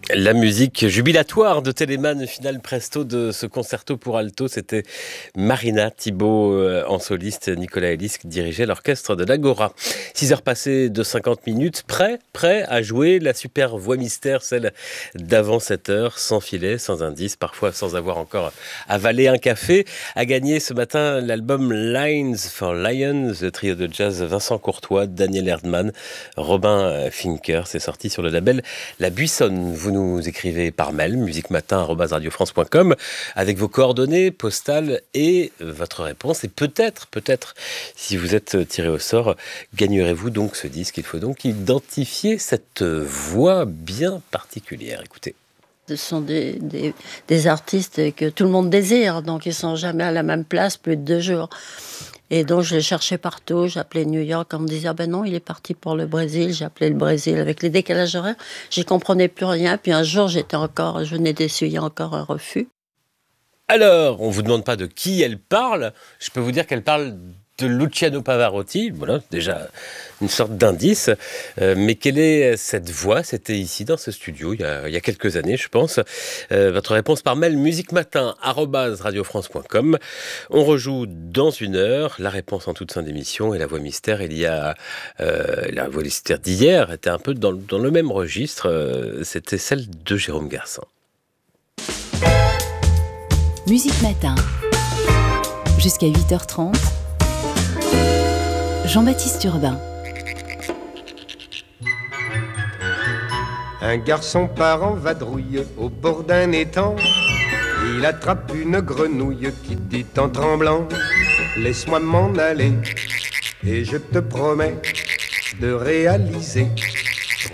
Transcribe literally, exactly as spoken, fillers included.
La musique jubilatoire de Telemann, finale presto de ce concerto pour alto, c'était Marina Thibault euh, en soliste, Nicolas Elis qui dirigeait l'orchestre de l'Agora. six heures passées de cinquante minutes, prêt, prêt à jouer la super voix mystère, celle d'avant sept heures, sans filet, sans indice, parfois sans avoir encore avalé un café, a gagné ce matin l'album Lines for Lions, le trio de jazz Vincent Courtois, Daniel Erdmann, Robin Finker. C'est sorti sur le label La Buissonne. Vous nous écrivez par mail, musique matin arobase radio france point com, avec vos coordonnées postales et votre réponse. Et peut-être, peut-être, si vous êtes tiré au sort, gagnerez-vous donc ce disque. Il faut donc identifier cette voix bien particulière. Écoutez. Ce sont des, des, des artistes que tout le monde désire, donc ils ne sont jamais à la même place plus de deux jours. Et donc je les cherchais partout, j'appelais New York, on me disait ah ben non, il est parti pour le Brésil, j'appelais le Brésil avec les décalages horaires, j'y comprenais plus rien, puis un jour j'étais encore, je venais d'essuyer encore un refus. Alors, on ne vous demande pas de qui elle parle, je peux vous dire qu'elle parle de Luciano Pavarotti, voilà, déjà une sorte d'indice, euh, mais quelle est cette voix? C'était ici dans ce studio, il y a, il y a quelques années je pense. Euh, votre réponse par mail, musiquematin arobase radio france point com. On rejoue dans une heure, la réponse en toute fin d'émission et la voix mystère, il y a euh, la voix mystère d'hier, était un peu dans, dans le même registre, euh, c'était celle de Jérôme Garcin. Musique Matin, jusqu'à huit heures trente, Jean-Baptiste Urbain. Un garçon part en vadrouille au bord d'un étang. Il attrape une grenouille qui dit en tremblant: laisse-moi m'en aller et je te promets de réaliser